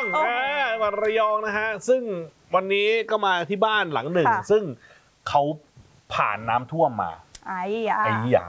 จังหวัดระยองนะฮะซึ่งวันนี้ก็มาที่บ้านหลังหนึ่งซึ่งเขาผ่านน้ำท่วมมาไอ้ยา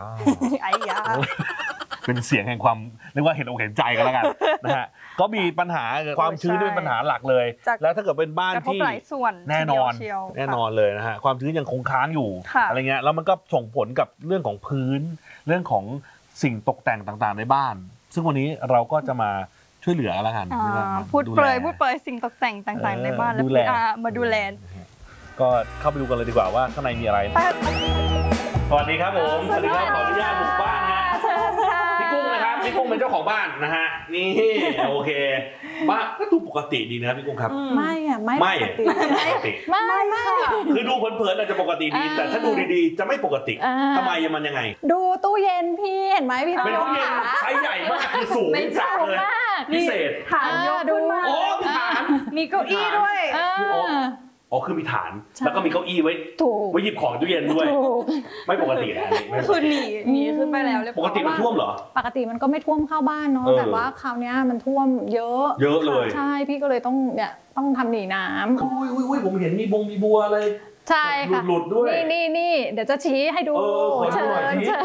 เป็นเสียงแห่งความเรียกว่าเห็นอกเห็นใจกันแล้วกันนะฮะก็มีปัญหาความชื้นเป็นปัญหาหลักเลยแล้วถ้าเกิดเป็นบ้านที่แน่นอนเลยนะฮะความชื้นยังคงค้างอยู่อะไรเงี้ยแล้วมันก็ส่งผลกับเรื่องของพื้นเรื่องของสิ่งตกแต่งต่างๆในบ้านซึ่งวันนี้เราก็จะมาช่วยเหลือแล้วกันพูดเปรยสิ่งตกแต่งต่างๆในบ้านแล้วมาดูแลก็เข้าไปดูกันเลยดีกว่าว่าข้างในมีอะไรสวัสดีครับผมสวัสดีครับขออนุญาตบุกบ้านฮะพี่กุ้งนะครับพี่กุ้งเป็นเจ้าของบ้านนะฮะนี่โอเคบ้านก็ดูปกติดีนะพี่กุ้งครับไม่ปกติคือดูเพลินๆอาจจะปกติดีแต่ถ้าดูดีๆจะไม่ปกติทำไมมันยังไงดูตู้เย็นพี่เห็นไหมพี่เป็นตู้เย็นไซส์ใหญ่มากคือสูงจังเลยพิเศษฐานยกขึ้นมามีฐานมีเก้าอี้ด้วยคือมีฐานแล้วก็มีเก้าอี้ไว้หยิบของตู้เย็นด้วยไม่ปกตินะคือหนีขึ้นไปแล้วปกติมันท่วมเหรอปกติมันก็ไม่ท่วมเข้าบ้านเนาะแต่ว่าคราวนี้มันท่วมเยอะเลยใช่พี่ก็เลยต้องทำหนีน้ำอุ้ยผมเห็นมีบัวอะไรใช่ค่ะหลุดด้วยนี่เดี๋ยวจะชี้ให้ดูเชิญ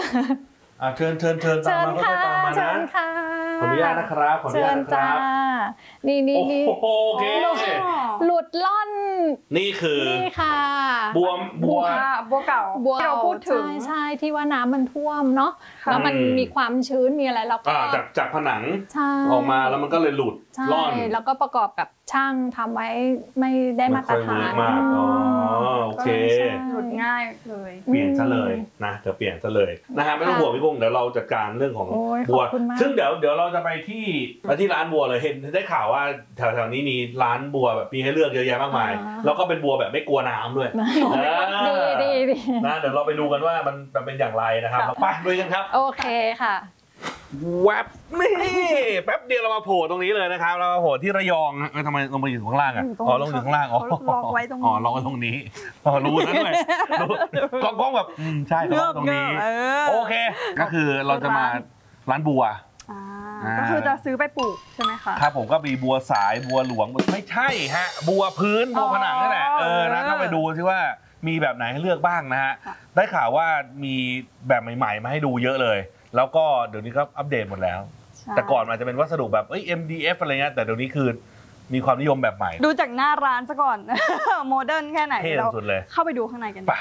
ตามมาตามมานะขออนุญาตนะครับขออนุญาตนะครับนี่โอเคหลุดล่อนนี่ค่ะบัวเก่าเราพูดถึงใช่ที่ว่าน้ำมันท่วมเนาะแล้วมันมีความชื้นมีอะไรแล้วก็จากผนังออกมาแล้วมันก็เลยหลุดล่อนแล้วก็ประกอบกับช่างทำไว้ไม่ได้มาตรฐานโอเคหลุดง่ายเลยเปลี่ยนซะเลยนะจะเปลี่ยนซะเลยนะฮะไม่ต้องห่วงพี่กุ้งเดี๋ยวเราจัดการเรื่องของบัวซึ่งเดี๋ยวเราจะไปที่ร้านบัวเลยเห็นได้ข่าวว่าแถวๆนี้มีร้านบัวแบบมีให้เลือกเยอะแยะมากมายแล้วก็เป็นบัวแบบไม่กลัวน้ำด้วยดีนะเดี๋ยวเราไปดูกันว่ามันเป็นอย่างไรนะครับไปด้วยกันครับโอเคค่ะแวบนี่แป๊บเดียวเรามาโผล่ตรงนี้เลยนะครับเรามาโผล่ที่ระยองทำไมลงไปอยู่ข้างล่างอ่ะลงอยู่ข้างล่างล็อกไว้ตรงนี้ล็อกไว้ตรงนี้รู้นั่นเลยกล้องแบบใช่ล็อกตรงนี้โอเคก็คือเราจะมาร้านบัวก็คือจะซื้อไปปลูกใช่ไหมคะครับผมก็มีบัวสายบัวหลวงไม่ใช่ฮะบัวพื้นบัวผนังนี่แหละนะเข้าไปดูซิว่ามีแบบไหนให้เลือกบ้างนะฮะได้ข่าวว่ามีแบบใหม่ๆมาให้ดูเยอะเลยแล้วก็เดี๋ยวนี้ก็อัปเดตหมดแล้วแต่ก่อนอาจจะเป็นวัสดุแบบMDF อะไรเงี้ยแต่เดี๋ยวนี้คือมีความนิยมแบบใหม่ดูจากหน้าร้านซะก่อนโมเดิร์นแค่ไหนเราเข้าไปดูข้างในกันดีกว่า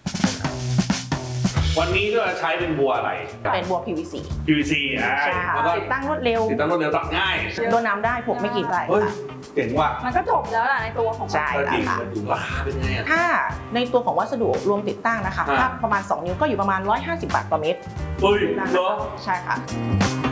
วันนี้ก็ใช้เป็นบัวอะไรเป็นบัว PVC ใช่แล้วก็ติดตั้งรวดเร็วตัดง่ายโดนน้ำได้ผมไม่กี่ไรเก่งว่ะมันก็จบแล้วล่ะในตัวของใช่ค่ะราคาเป็นไงถ้าในตัวของวัสดุรวมติดตั้งนะคะถ้าประมาณ2 นิ้วก็อยู่ประมาณ150 บาทต่อเมตรเหรอใช่ค่ะ